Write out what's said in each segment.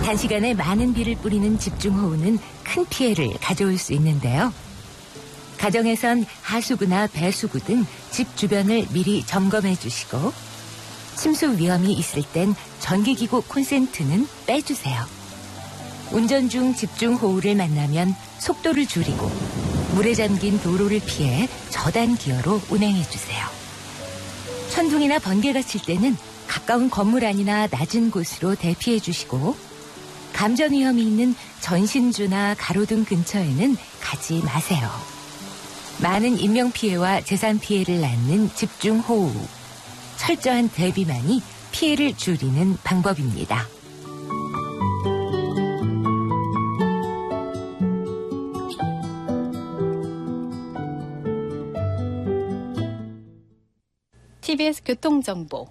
단시간에 많은 비를 뿌리는 집중호우는 큰 피해를 가져올 수 있는데요. 가정에선 하수구나 배수구 등 집 주변을 미리 점검해 주시고 침수 위험이 있을 땐 전기기구 콘센트는 빼주세요. 운전 중 집중호우를 만나면 속도를 줄이고 물에 잠긴 도로를 피해 저단 기어로 운행해 주세요. 천둥이나 번개가 칠 때는 가까운 건물 안이나 낮은 곳으로 대피해 주시고 감전 위험이 있는 전신주나 가로등 근처에는 가지 마세요. 많은 인명피해와 재산 피해를 낳는 집중호우. 철저한 대비만이 피해를 줄이는 방법입니다. TBS 교통정보.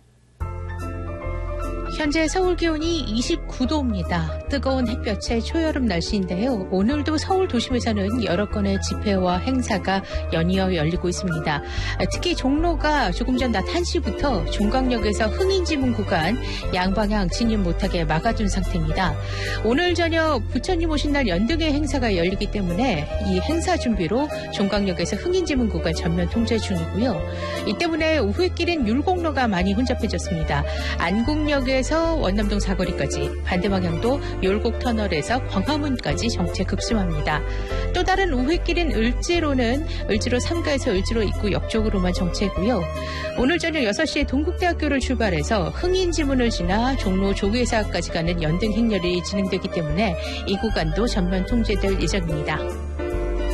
현재 서울 기온이 29도입니다. 뜨거운 햇볕에 초여름 날씨인데요. 오늘도 서울 도심에서는 여러 건의 집회와 행사가 연이어 열리고 있습니다. 특히 종로가 조금 전 낮 1시부터 종강역에서 흥인지문 구간 양방향 진입 못하게 막아둔 상태입니다. 오늘 저녁 부처님 오신 날 연등의 행사가 열리기 때문에 이 행사 준비로 종강역에서 흥인지문 구간 전면 통제 중이고요. 이 때문에 오후길은 율곡로가 많이 혼잡해졌습니다. 안국역에서 원남동 사거리까지, 반대 방향도 율곡 터널에서 광화문까지 정체 급심합니다. 또 다른 우회길인 을지로는 을지로 3가에서 을지로 입구 역 쪽으로만 정체고요. 오늘 저녁 6시에 동국대학교를 출발해서 흥인지문을 지나 종로 조계사까지 가는 연등 행렬이 진행되기 때문에 이 구간도 전면 통제될 예정입니다.